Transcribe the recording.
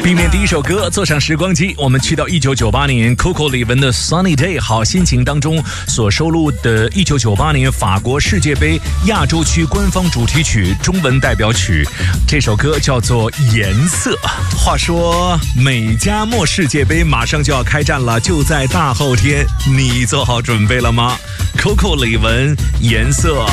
避免第一首歌，坐上时光机，我们去到1998年 Coco 李玟的 Sunny Day 好心情当中所收录的1998年法国世界杯亚洲区官方主题曲中文代表曲，这首歌叫做颜色。话说美加墨世界杯马上就要开战了，就在大后天，你做好准备了吗？ Coco 李玟颜色。